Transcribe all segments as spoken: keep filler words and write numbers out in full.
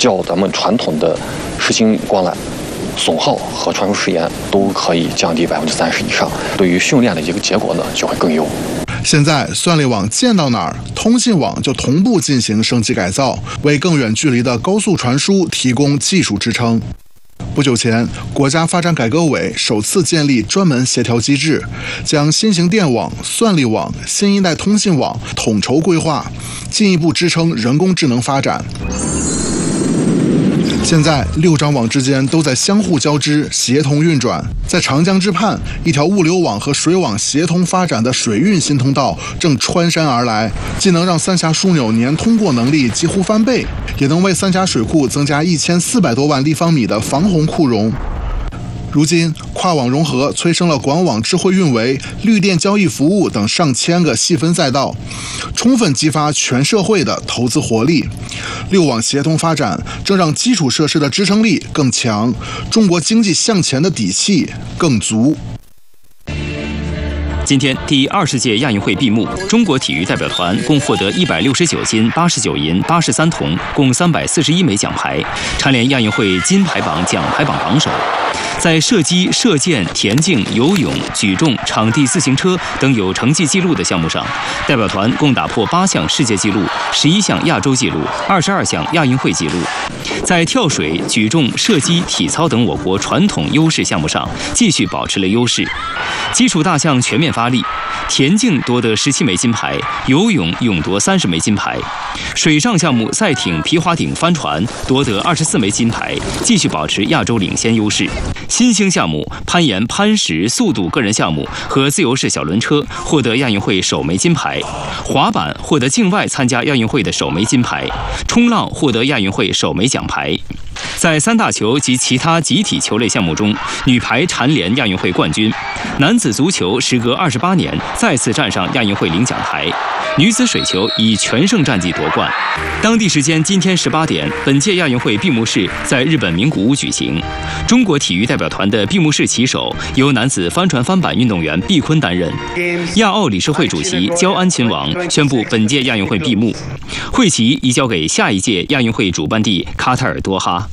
较咱们传统的实心光缆损耗和传输时延都可以降低百分之三十以上，对于训练的一个结果呢就会更优。 现在算力网建到哪儿，通信网就同步进行升级改造，为更远距离的高速传输提供技术支撑。不久前，国家发展改革委首次建立专门协调机制，将新型电网、算力网、新一代通信网统筹规划，进一步支撑人工智能发展。现在六张网之间都在相互交织、协同运转。在长江之畔，一条物流网和水网协同发展的水运新通道正穿山而来，既能让三峡枢纽年通过能力几乎翻倍，也能为三峡水库增加一千四百多万立方米的防洪库容。如今，跨网融合催生了广网智慧运维、绿电交易服务等上千个细分赛道，充分激发全社会的投资活力。六网协同发展正让基础设施的支撑力更强，中国经济向前的底气更足。 今天第二十届亚运会闭幕，中国体育代表团共获得一百六十九金、八十九银、八十三铜，共三百四十一枚奖牌，蝉联亚运会金牌榜、奖牌榜榜首。在射击、射箭、田径、游泳、举重、场地自行车等有成绩纪录的项目上，代表团共打破八项世界纪录、十一项亚洲纪录、二十二项亚运会纪录。在跳水、举重、射击、体操等我国传统优势项目上，继续保持了优势。基础大项全面发力，田径夺得十七枚金牌，游泳勇夺三十枚金牌，水上项目赛艇、皮划艇、帆船夺得二十四枚金牌，继续保持亚洲领先优势。新兴项目攀岩、攀石、速度个人项目和自由式小轮车获得亚运会首枚金牌，滑板获得境外参加亚运会的首枚金牌，冲浪获得亚运会首枚奖牌。在三大球及其他集体球类项目中，女排蝉联亚运会冠军，男子足球时隔二十八年再次站上亚运会领奖台，女子水球以全胜战绩夺冠。当地时间今天十八点，本届亚运会闭幕式在日本名古屋举行。中国体育代表团的闭幕式旗手由男子帆船翻板运动员毕坤担任。亚奥理事会主席焦安亲王宣布本届亚运会闭幕，会旗移交给下一届亚运会主办地卡塔尔多哈。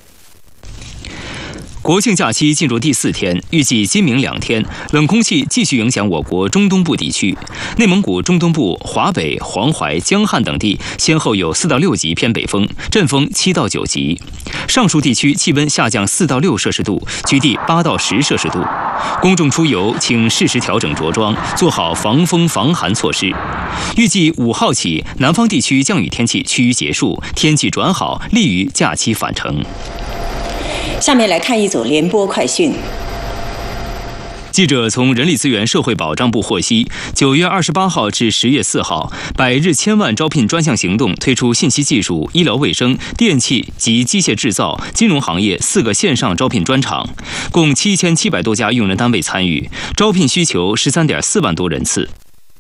国庆假期进入第四天，预计今明两天冷空气继续影响我国中东部地区。内蒙古中东部、华北、黄淮、江汉等地先后有四到六级偏北风，阵风七到九级。上述地区气温下降四到六摄氏度，局地八到十摄氏度。公众出游请适时调整着装，做好防风防寒措施。预计五号起，南方地区降雨天气趋于结束，天气转好，利于假期返程。 下面来看一组联播快讯。 记者从人力资源社会保障部获悉，九月二十八号至十月四号，百日千万招聘专项行动推出信息技术、医疗卫生、电气及机械制造、金融行业四个线上招聘专场，共七千七百多家用人单位参与，招聘需求十三点四万多人次。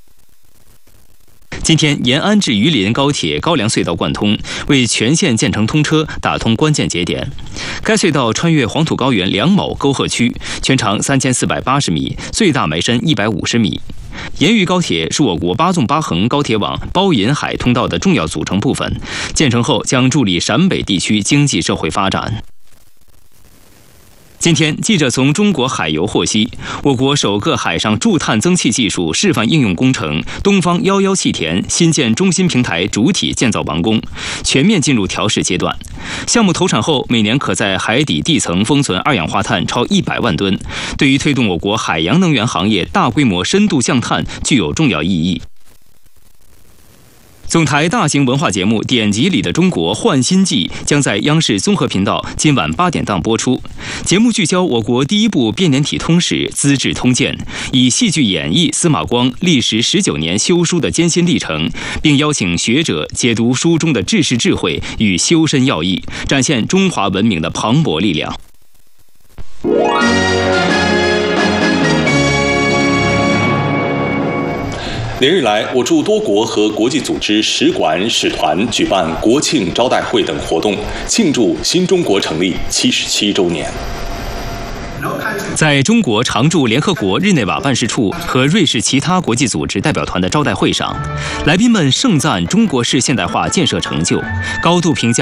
今天，延安至榆林高铁高梁隧道贯通，为全线建成通车打通关键节点。该隧道穿越黄土高原梁某沟壑区，全长三千四百八十米，最大埋深一百五十米。延榆高铁是我国八纵八横高铁网包银海通道的重要组成部分，建成后将助力陕北地区经济社会发展。今天，记者从中国海油获悉，我国首个海上驻碳增气技术示范应用工程东方幺幺气田新建中心平台主体建造完工，全面进入调试阶段。项目投产后，每年可在海底地层封存二氧化碳超一百万吨，对于推动我国海洋能源行业大规模深度降碳具有重要意义。总台大型文化节目《典籍里的中国焕新纪》将在央视综合频道今晚八点档播出。节目聚焦我国第一部编年体通史《资治通鉴》，以戏剧演绎司马光历时十九年修书的艰辛历程，并邀请学者解读书中的治世智慧与修身要义，展现中华文明的磅礴力量。 连日来，我驻多国和国际组织使馆、使团举办国庆招待会等活动，庆祝新中国成立七十七周年。 在中国常驻联合国日内瓦办事处和瑞士其他国际组织代表团的招待会上，来宾们盛赞中国式现代化建设成就，高度评价